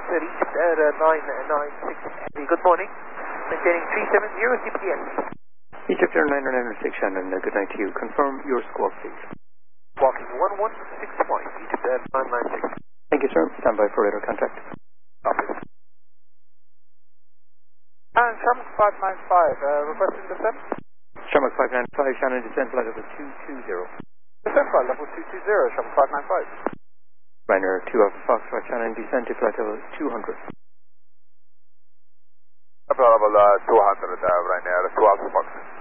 Egypt Air 996 Heavy. Good morning. Maintaining 370 CPM. Egypt Air 996 Shannon, good night to you. Confirm your squawk, please. Walking 1165, Egypt Air 996. Thank you, sir. Stand by for radar contact. Copy. And Shamrock 595, requesting descent. Shamrock 595, Shannon, descent flight level 220. Descent flight level 220, Shamrock 595. Ryanair 2 Alpha Foxtrot, Shannon, descent to flight level 200. Level 200, Ryanair 2 Alpha Foxtrot.